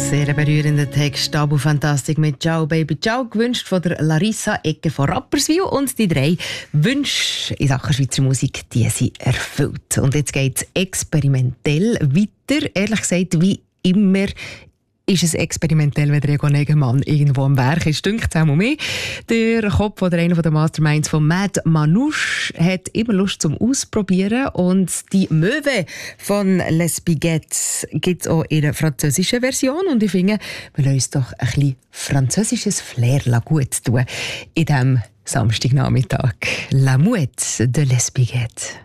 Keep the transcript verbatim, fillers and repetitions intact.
Sehr berührender Text, Tabu Fantastik mit «Ciao Baby Ciao», gewünscht von der Larissa Egger von Rapperswil. Und die drei Wünsche in Sachen Schweizer Musik, die sind erfüllt. Und jetzt geht es experimentell weiter. Ehrlich gesagt, wie immer ist es experimentell, wenn der Egon Egemann irgendwo am Werk ist. Dünkt es auch mehr. Der Kopf oder einer der Masterminds von Mad Manouche hat immer Lust zum Ausprobieren. Und die Möwe von Les Biguettes gibt es auch in der französischen Version. Und ich finde, wir lassen uns doch ein bisschen französisches Flair gut tun in diesem Samstagnachmittag. La Mouette de Les Biguettes.